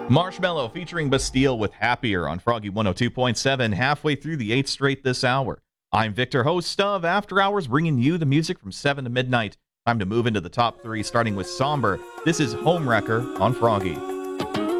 Marshmello featuring Bastille with Happier on Froggy 102.7, halfway through the 8th straight this hour. I'm Victor, host of After Hours, bringing you the music from 7 to midnight. Time to move into the top 3, starting with Somber. This is Homewrecker on Froggy.